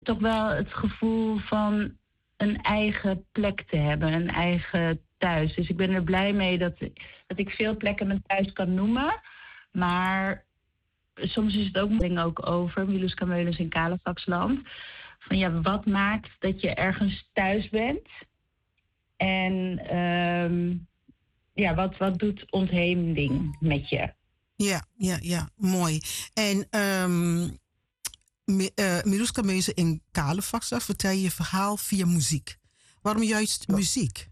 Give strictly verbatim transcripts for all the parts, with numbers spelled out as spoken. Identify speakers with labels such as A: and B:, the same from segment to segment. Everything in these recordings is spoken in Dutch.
A: toch wel het gevoel van een eigen plek te hebben, een eigen thuis. Dus ik ben er blij mee dat, dat ik veel plekken mijn thuis kan noemen. Maar soms is het ook ding ook over, Miluska Meulens in Kalevaksland. Van ja, wat maakt dat je ergens thuis bent? En um, ja, wat, wat doet ontheemding met je?
B: Ja, ja, ja, mooi. En um, uh, Miluska Meulens in Kalevaksland vertel je je verhaal via muziek. Waarom juist muziek?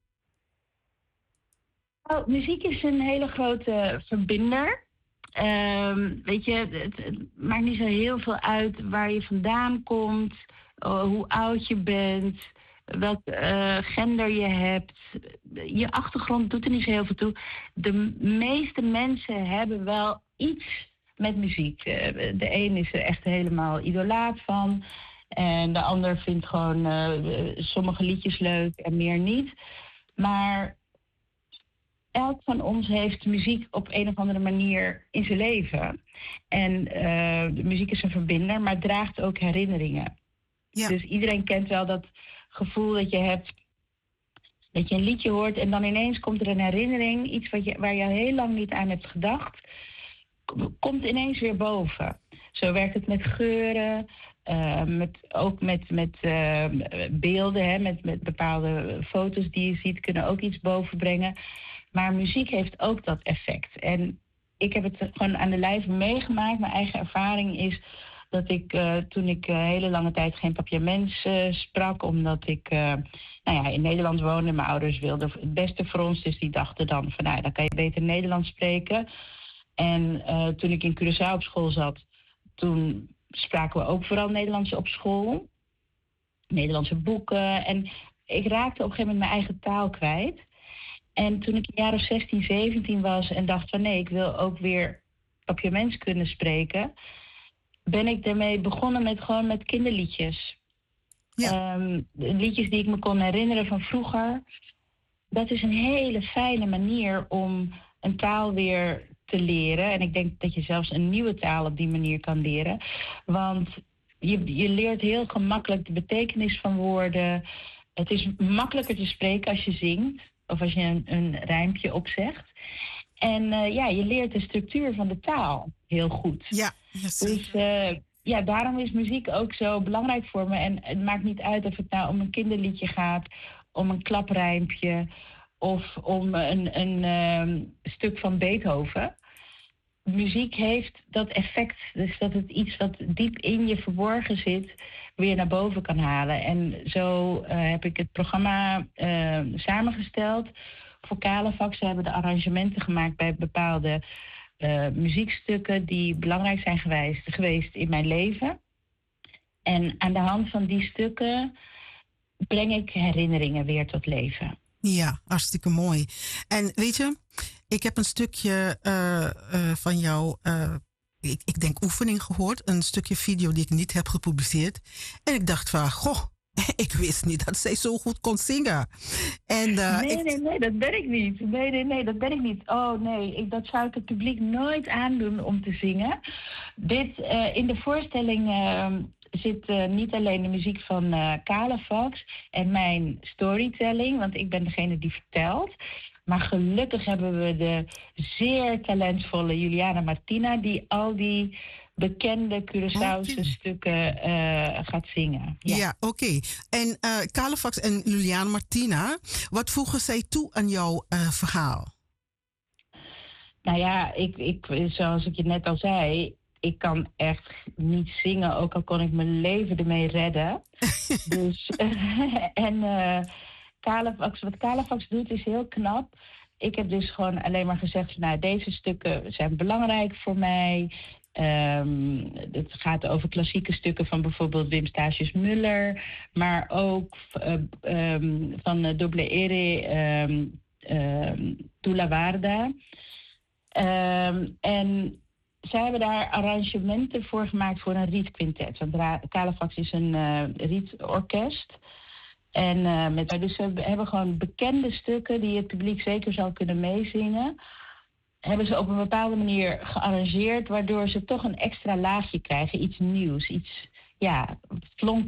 A: Oh, muziek is een hele grote verbinder. Um, weet je, het, het maakt niet zo heel veel uit waar je vandaan komt, uh, hoe oud je bent, welk uh, gender je hebt. Je achtergrond doet er niet zo heel veel toe. De meeste mensen hebben wel iets met muziek. Uh, de een is er echt helemaal idolaat van. En de ander vindt gewoon uh, sommige liedjes leuk en meer niet. Maar elk van ons heeft muziek op een of andere manier in zijn leven. En uh, de muziek is een verbinder, maar draagt ook herinneringen. Ja. Dus iedereen kent wel dat gevoel dat je hebt, dat je een liedje hoort en dan ineens komt er een herinnering, iets wat je, waar je heel lang niet aan hebt gedacht, komt ineens weer boven. Zo werkt het met geuren, uh, met, ook met, met uh, beelden, hè, met, met bepaalde foto's die je ziet, kunnen ook iets bovenbrengen. Maar muziek heeft ook dat effect. En ik heb het gewoon aan de lijve meegemaakt. Mijn eigen ervaring is dat ik uh, toen ik uh, hele lange tijd geen papiaments uh, sprak, omdat ik uh, nou ja, in Nederland woonde. Mijn ouders wilden het beste voor ons, dus die dachten dan van nou ja, dan kan je beter Nederlands spreken. En uh, toen ik in Curaçao op school zat, toen spraken we ook vooral Nederlands op school. Nederlandse boeken. En ik raakte op een gegeven moment mijn eigen taal kwijt. En toen ik een jaar of zestien, zeventien was en dacht van nee, ik wil ook weer papiaments kunnen spreken, ben ik daarmee begonnen met gewoon met kinderliedjes. Ja. Um, liedjes die ik me kon herinneren van vroeger. Dat is een hele fijne manier om een taal weer te leren. En ik denk dat je zelfs een nieuwe taal op die manier kan leren. Want je, je leert heel gemakkelijk de betekenis van woorden. Het is makkelijker te spreken als je zingt. Of als je een, een rijmpje opzegt. En uh, ja, je leert de structuur van de taal heel goed.
B: Ja,
A: dus uh, ja, daarom is muziek ook zo belangrijk voor me. En het maakt niet uit of het nou om een kinderliedje gaat, om een klaprijmpje of om een, een um, stuk van Beethoven. Muziek heeft dat effect, dus dat het iets wat diep in je verborgen zit, weer naar boven kan halen. En zo uh, heb ik het programma uh, samengesteld voor Kalevax. Ze hebben de arrangementen gemaakt bij bepaalde uh, muziekstukken die belangrijk zijn geweest, geweest in mijn leven. En aan de hand van die stukken breng ik herinneringen weer tot leven.
B: Ja, hartstikke mooi. En weet je, ik heb een stukje uh, uh, van jou, uh, ik, ik denk oefening gehoord. Een stukje video die ik niet heb gepubliceerd. En ik dacht van, goh, ik wist niet dat zij zo goed kon zingen. En, uh,
A: nee,
B: ik...
A: nee, nee, dat ben ik niet. Nee, nee, nee, dat ben ik niet. Oh nee, ik, dat zou ik het publiek nooit aandoen om te zingen. Dit, uh, in de voorstelling uh, zit uh, niet alleen de muziek van uh, Kalevax en mijn storytelling, want ik ben degene die vertelt. Maar gelukkig hebben we de zeer talentvolle Juliana Martina, die al die bekende Curaçaose okay. stukken uh, gaat zingen.
B: Ja, ja oké. Okay. En uh, Kalevax en Juliana Martina, wat voegen zij toe aan jouw uh, verhaal?
A: Nou ja, ik, ik, zoals ik je net al zei, ik kan echt niet zingen, ook al kon ik mijn leven ermee redden. dus, uh, en uh, Kalevax, wat Kalevax doet is heel knap. Ik heb dus gewoon alleen maar gezegd, nou, deze stukken zijn belangrijk voor mij. Um, het gaat over klassieke stukken van bijvoorbeeld Wim Stasius Muller, maar ook uh, um, van uh, Doble Ere, um, um, Tula Warda. Um, en zij hebben daar arrangementen voor gemaakt voor een rietquintet. Want Kalevax is een uh, rietorkest. En uh, met, dus we hebben gewoon bekende stukken die het publiek zeker zal kunnen meezingen. Hebben ze op een bepaalde manier gearrangeerd, waardoor ze toch een extra laagje krijgen, iets nieuws, iets, ja, flonk